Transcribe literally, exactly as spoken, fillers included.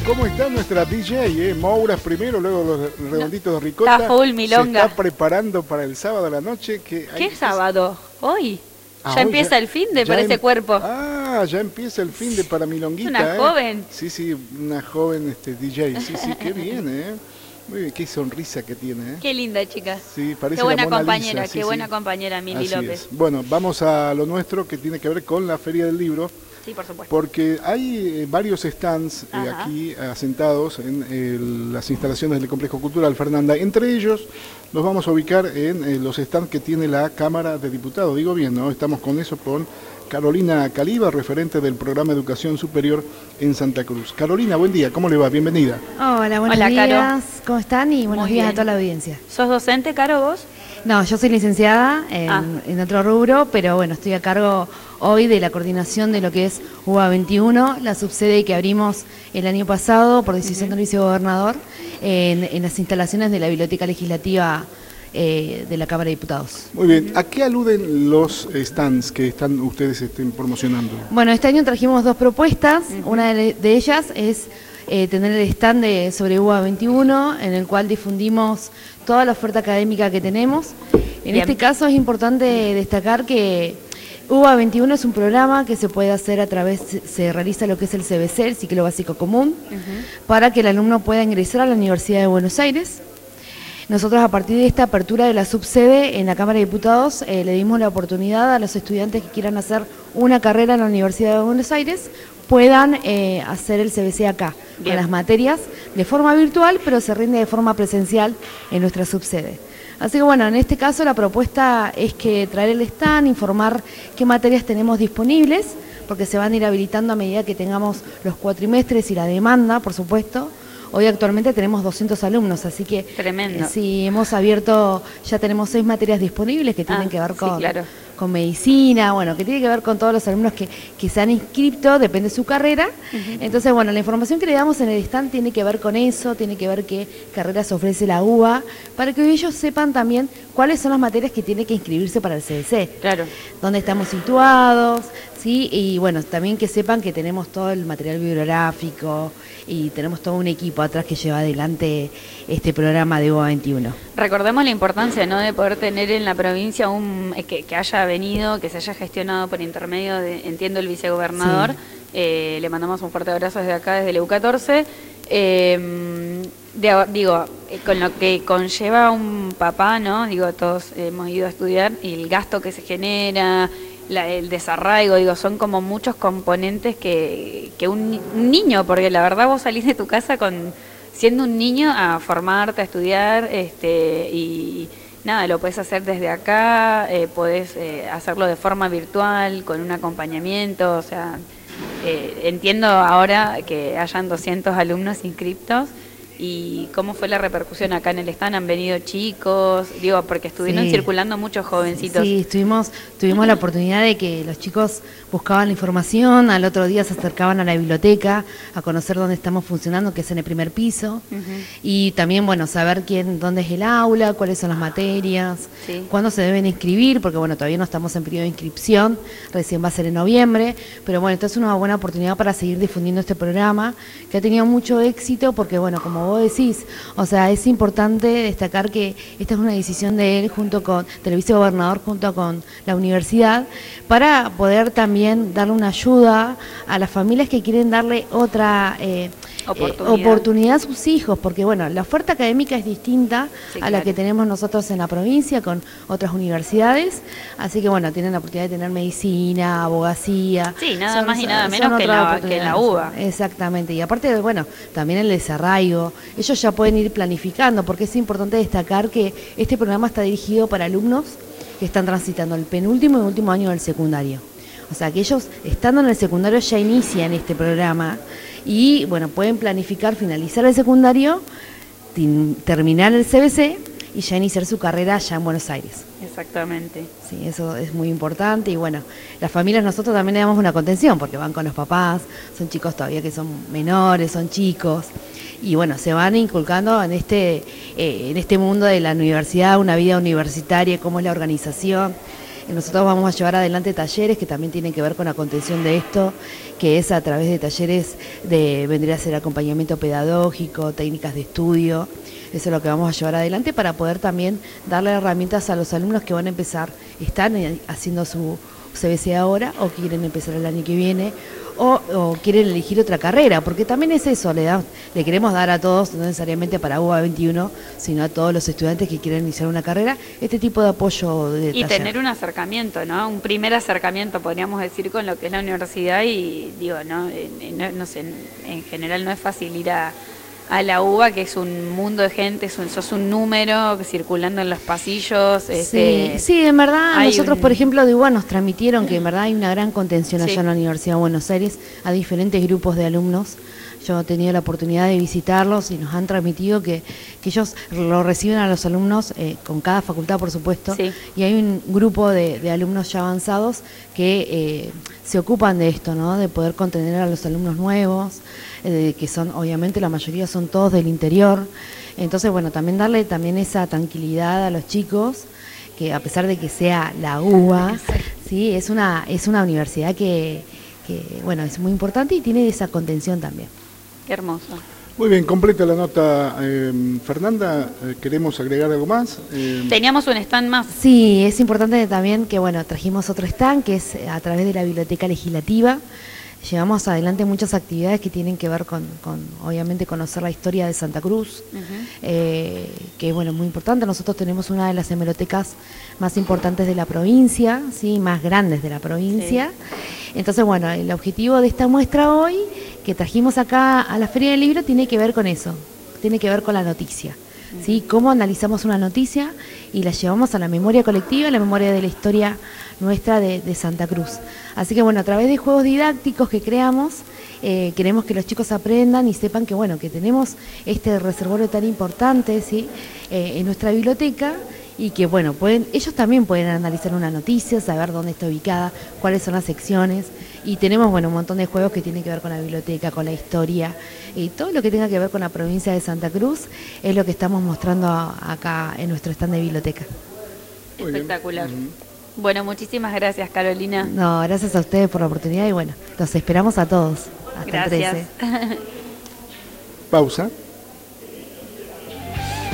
¿Cómo está nuestra D J? Eh? Mouras primero, luego los redonditos de ricota. Está full milonga. Se está preparando para el sábado a la noche. Que ¿Qué hay... sábado? ¿Hoy? Ah, ya hoy empieza ya, el fin de ya para ese em... cuerpo. Ah, ya empieza el fin de para milonguita. Una ¿eh? joven. Sí, sí, una joven este, D J. Sí, sí, qué bien, ¿eh? Muy bien, qué sonrisa que tiene, ¿eh? Qué linda chica. Sí, parece qué buena la Mona compañera, Lisa, qué sí, buena sí. compañera Mili Así López. es. Bueno, vamos a lo nuestro que tiene que ver con la Feria del Libro. Sí, por supuesto. Porque hay eh, varios stands eh, aquí asentados en eh, las instalaciones del Complejo Cultural Fernanda. Entre ellos nos vamos a ubicar en eh, los stands que tiene la Cámara de Diputados. Digo bien, ¿no? Estamos con eso con Carolina Caliba, referente del programa de Educación Superior en Santa Cruz. Carolina, buen día, ¿cómo le va? Bienvenida. Hola, buenos Hola, días. Caro. ¿Cómo están? Y buenos Muy días bien. a toda la audiencia. ¿Sos docente, Caro, vos? No, yo soy licenciada en, Ah. en otro rubro, pero bueno, estoy a cargo hoy de la coordinación de lo que es U B A veintiuno, la subsede que abrimos el año pasado por decisión del vicegobernador en, en las instalaciones de la Biblioteca Legislativa eh, de la Cámara de Diputados. Muy bien, ¿a qué aluden los stands que están ustedes estén promocionando? Bueno, este año trajimos dos propuestas, uh-huh. Una de, de ellas es eh, tener el stand de, sobre U B A veintiuno, en el cual difundimos toda la oferta académica que tenemos. En Bien. Este caso es importante destacar que U B A veintiuno es un programa que se puede hacer a través, se realiza lo que es el C B C, el Ciclo Básico Común, uh-huh. para que el alumno pueda ingresar a la Universidad de Buenos Aires. Nosotros a partir de esta apertura de la subsede en la Cámara de Diputados eh, le dimos la oportunidad a los estudiantes que quieran hacer una carrera en la Universidad de Buenos Aires puedan eh, hacer el C B C acá, Bien. Con las materias de forma virtual, pero se rinde de forma presencial en nuestra subsede. Así que bueno, en este caso la propuesta es que traer el stand, informar qué materias tenemos disponibles, porque se van a ir habilitando a medida que tengamos los cuatrimestres y la demanda, por supuesto. Hoy actualmente tenemos doscientos alumnos, así que Tremendo. Eh, sí, hemos abierto, ya tenemos seis materias disponibles que tienen ah, que ver con, sí, claro. con medicina, bueno, que tiene que ver con todos los alumnos que, que se han inscrito, depende de su carrera. Uh-huh. Entonces, bueno, la información que le damos en el stand tiene que ver con eso, tiene que ver qué carreras ofrece la U B A, para que ellos sepan también cuáles son las materias que tienen que inscribirse para el C B C. Claro. Dónde estamos situados, ¿sí? Y bueno, también que sepan que tenemos todo el material bibliográfico y tenemos todo un equipo atrás que lleva adelante este programa de U B A veintiuno. Recordemos la importancia, ¿no?, de poder tener en la provincia un que, que haya venido, que se haya gestionado por intermedio de, entiendo, el vicegobernador. Sí. Eh, le mandamos un fuerte abrazo desde acá, desde el U catorce. Eh, de, digo, con lo que conlleva un papá, ¿no? Digo, todos hemos ido a estudiar y el gasto que se genera, la, el desarraigo, digo, son como muchos componentes que, que un, un niño, porque la verdad vos salís de tu casa con siendo un niño a formarte, a estudiar, este, y nada, lo podés hacer desde acá, eh, podés eh, hacerlo de forma virtual, con un acompañamiento, o sea, eh, entiendo ahora que hayan doscientos alumnos inscriptos. ¿Y cómo fue la repercusión acá en el stand? ¿Han venido chicos? Digo, porque estuvieron sí. circulando muchos jovencitos. Sí, estuvimos, tuvimos la oportunidad de que los chicos buscaban la información, al otro día se acercaban a la biblioteca a conocer dónde estamos funcionando, que es en el primer piso, uh-huh. y también, bueno, saber quién, dónde es el aula, cuáles son las materias, sí. cuándo se deben inscribir, porque bueno, todavía no estamos en periodo de inscripción, recién va a ser en noviembre, pero bueno, esto es una buena oportunidad para seguir difundiendo este programa, que ha tenido mucho éxito, porque bueno, como vos decís, o sea, es importante destacar que esta es una decisión de él junto con, del vicegobernador junto con la universidad, para poder también darle una ayuda a las familias que quieren darle otra eh, oportunidad. Eh, oportunidad a sus hijos, porque bueno, la oferta académica es distinta sí, a claro. la que tenemos nosotros en la provincia con otras universidades, así que bueno, tienen la oportunidad de tener medicina, abogacía. Sí, nada son, más y nada menos que la, que la U B A. Exactamente, y aparte, bueno, también el desarraigo, ellos ya pueden ir planificando, porque es importante destacar que este programa está dirigido para alumnos que están transitando el penúltimo y último año del secundario. O sea, que ellos, estando en el secundario, ya inician este programa y, bueno, pueden planificar finalizar el secundario, terminar el C B C y ya iniciar su carrera allá en Buenos Aires. Exactamente. Sí, eso es muy importante y, bueno, las familias nosotros también le damos una contención porque van con los papás, son chicos todavía que son menores, son chicos. Y bueno, se van inculcando en este, eh, en este mundo de la universidad, una vida universitaria, cómo es la organización. Nosotros vamos a llevar adelante talleres que también tienen que ver con la contención de esto, que es a través de talleres de vendría a ser acompañamiento pedagógico, técnicas de estudio. Eso es lo que vamos a llevar adelante para poder también darle herramientas a los alumnos que van a empezar, están haciendo su C B C ahora o quieren empezar el año que viene o, o quieren elegir otra carrera, porque también es eso, le, da, le queremos dar a todos, no necesariamente para U B A veintiuno, sino a todos los estudiantes que quieren iniciar una carrera, este tipo de apoyo de Y taller. tener un acercamiento, ¿no? Un primer acercamiento, podríamos decir, con lo que es la universidad y, digo, ¿no? No, no sé, en general no es fácil ir a a la U B A, que es un mundo de gente, es un, sos un número circulando en los pasillos. Este, sí, sí, en verdad, nosotros, un... por ejemplo, de U B A nos transmitieron que en verdad hay una gran contención allá sí. en la Universidad de Buenos Aires a diferentes grupos de alumnos. Yo he tenido la oportunidad de visitarlos y nos han transmitido que, que ellos lo reciben a los alumnos eh, con cada facultad, por supuesto, sí. y hay un grupo de, de alumnos ya avanzados que eh, se ocupan de esto, ¿no? De poder contener a los alumnos nuevos, eh, que son, obviamente, la mayoría son todos del interior. Entonces, bueno, también darle también esa tranquilidad a los chicos, que a pesar de que sea la U B A, sí, es una, es una universidad que, que, bueno, es muy importante y tiene esa contención también. Qué hermoso. Muy bien, completa la nota. Eh, Fernanda, eh, ¿queremos agregar algo más? Eh... Teníamos un stand más. Sí, es importante también que, bueno, trajimos otro stand que es a través de la Biblioteca Legislativa. Llevamos adelante muchas actividades que tienen que ver con, con obviamente, conocer la historia de Santa Cruz, uh-huh. eh, que bueno, es muy importante. Nosotros tenemos una de las hemerotecas más importantes de la provincia, sí, más grandes de la provincia. Sí. Entonces, bueno, el objetivo de esta muestra hoy, que trajimos acá a la Feria del Libro, tiene que ver con eso, tiene que ver con la noticia. ¿Sí? Cómo analizamos una noticia y la llevamos a la memoria colectiva, a la memoria de la historia nuestra de, de Santa Cruz. Así que bueno, a través de juegos didácticos que creamos, eh, queremos que los chicos aprendan y sepan que bueno, que tenemos este reservorio tan importante, ¿sí? eh, en nuestra biblioteca, y que bueno, pueden, ellos también pueden analizar una noticia, saber dónde está ubicada, cuáles son las secciones, y tenemos bueno un montón de juegos que tienen que ver con la biblioteca, con la historia, y todo lo que tenga que ver con la provincia de Santa Cruz es lo que estamos mostrando acá en nuestro stand de biblioteca. Espectacular. Bueno, muchísimas gracias, Carolina. No, gracias a ustedes por la oportunidad y bueno, los esperamos a todos. Hasta gracias. el trece. Pausa.